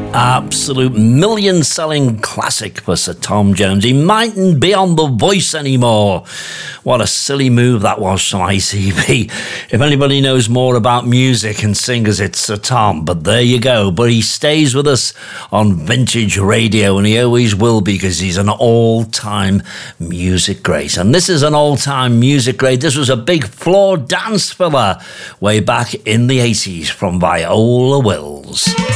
Absolute million-selling classic for Sir Tom Jones. He mightn't be on The Voice anymore. What a silly move that was from ICB. If anybody knows more about music and singers, it's Sir Tom. But there you go. But he stays with us on Vintage Radio, and he always will be, because he's an all-time music great. And this is an all-time music great. This was a big floor dance filler way back in the 80s from Viola Wills.